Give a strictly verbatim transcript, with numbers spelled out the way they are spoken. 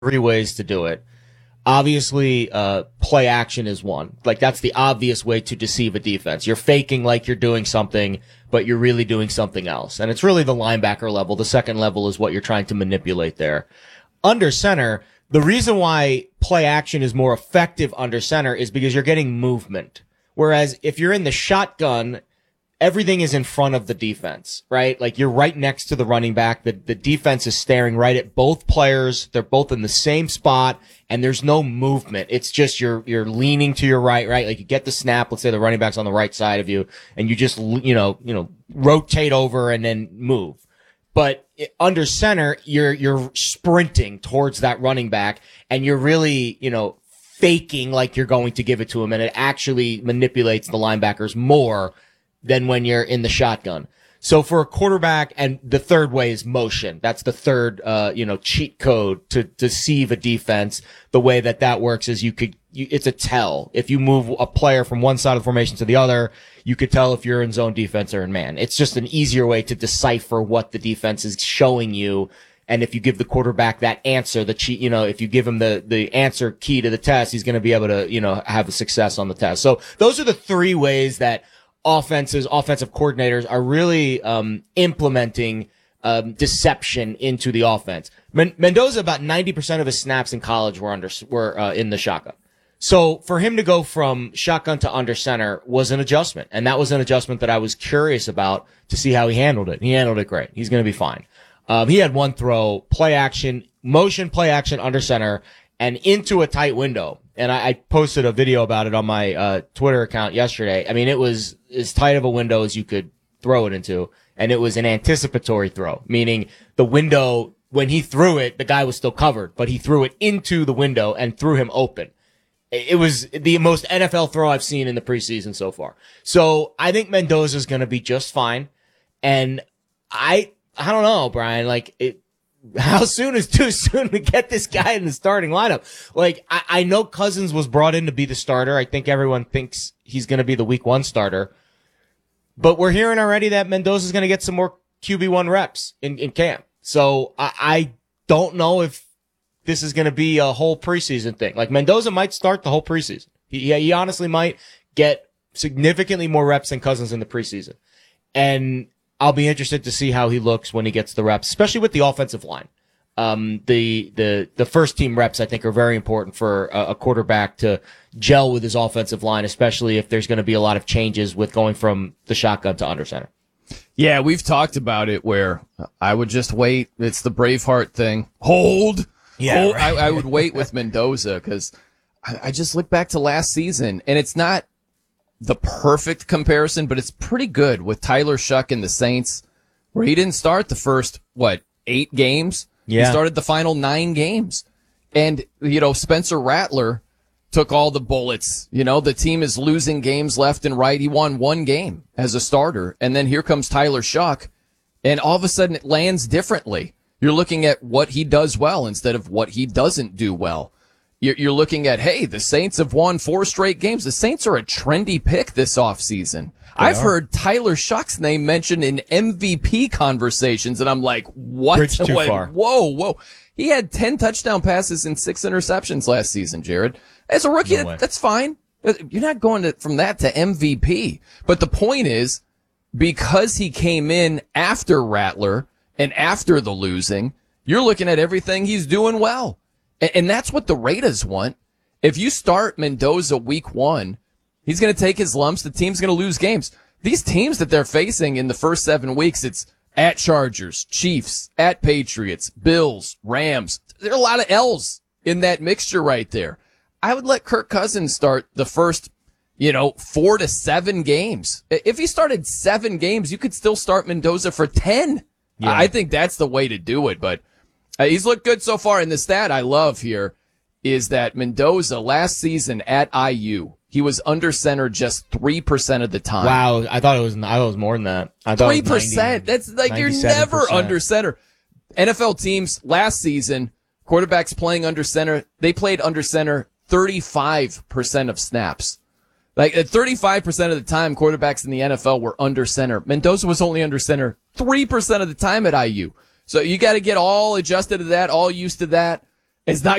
three ways to do it. Obviously, uh, play action is one. Like, that's the obvious way to deceive a defense. You're faking like you're doing something, but you're really doing something else. And it's really the linebacker level. The second level is what you're trying to manipulate there. Under center, the reason why play action is more effective under center is because you're getting movement. Whereas if you're in the shotgun, everything is in front of the defense, right? Like, you're right next to the running back. The, the defense is staring right at both players. They're both in the same spot, and there's no movement. It's just you're, you're leaning to your right, right? Like, you get the snap. Let's say the running back's on the right side of you, and you just, you know, you know, rotate over and then move. But under center, you're, you're sprinting towards that running back, and you're really, you know, faking like you're going to give it to him, and it actually manipulates the linebackers more than when you're in the shotgun. So for a quarterback, and the third way is motion. That's the third, uh, you know, cheat code to deceive a defense. The way that that works is you could, you, it's a tell. If you move a player from one side of the formation to the other, you could tell if you're in zone defense or in man. It's just an easier way to decipher what the defense is showing you. And if you give the quarterback that answer, the cheat, you know, if you give him the, the answer key to the test, he's going to be able to, you know, have a success on the test. So those are the three ways that offenses, offensive coordinators are really um implementing um deception into the offense. Men- Mendoza, about ninety percent of his snaps in college were under were uh, in the shotgun. So for him to go from shotgun to under center was an adjustment, and that was an adjustment that I was curious about to see how he handled it. He handled it great. He's going to be fine. Um he had one throw, play action, motion play action under center, and into a tight window. And I, I posted a video about it on my uh Twitter account yesterday. I mean, it was as tight of a window as you could throw it into. And it was an anticipatory throw, meaning the window, when he threw it, the guy was still covered, but he threw it into the window and threw him open. It was the most N F L throw I've seen in the preseason so far. So I think Mendoza's going to be just fine. And I, I don't know, Brian, like it, how soon is too soon to get this guy in the starting lineup? Like, I, I know Cousins was brought in to be the starter. I think everyone thinks he's going to be the week one starter. But we're hearing already that Mendoza's going to get some more Q B one reps in, in camp. So I, I don't know if this is going to be a whole preseason thing. Like, Mendoza might start the whole preseason. He, he honestly might get significantly more reps than Cousins in the preseason. And I'll be interested to see how he looks when he gets the reps, especially with the offensive line. Um, the, the, the first team reps, I think, are very important for a, a quarterback to gel with his offensive line, especially if there's going to be a lot of changes with going from the shotgun to under center. Yeah, we've talked about it where I would just wait. It's the Braveheart thing. Hold. Yeah, Hold. right. I, I would wait with Mendoza because I, I just look back to last season, and it's not the perfect comparison, but it's pretty good with Tyler Shuck and the Saints, where he didn't start the first, what, eight games? Yeah. He started the final nine games. And, you know, Spencer Rattler took all the bullets. You know, the team is losing games left and right. He won one game as a starter. And then here comes Tyler Shuck, and all of a sudden it lands differently. You're looking at what he does well instead of what he doesn't do well. You're looking at, hey, the Saints have won four straight games. The Saints are a trendy pick this offseason. I've are. heard Tyler Shuck's name mentioned in M V P conversations, and I'm like, what? Bridge too what? far. Whoa, whoa. He had ten touchdown passes and six interceptions last season, Jared. As a rookie, No that, way. that's fine. You're not going to, from that to M V P. But the point is, because he came in after Rattler and after the losing, you're looking at everything he's doing well. And that's what the Raiders want. If you start Mendoza week one, he's going to take his lumps. The team's going to lose games. These teams that they're facing in the first seven weeks, it's at Chargers, Chiefs, at Patriots, Bills, Rams. There are a lot of L's in that mixture right there. I would let Kirk Cousins start the first, you know, four to seven games. If he started seven games, you could still start Mendoza for ten. Yeah. I think that's the way to do it, but Uh, he's looked good so far, and the stat I love here is that Mendoza last season at I U, he was under center just three percent of the time. Wow, I thought it was, I thought it was more than that. I thought three percent. That's like you're never under center. N F L teams last season, quarterbacks playing under center, they played under center thirty-five percent of snaps. Like at thirty-five percent of the time, quarterbacks in the N F L were under center. Mendoza was only under center three percent of the time at I U. So you got to get all adjusted to that, all used to that. is not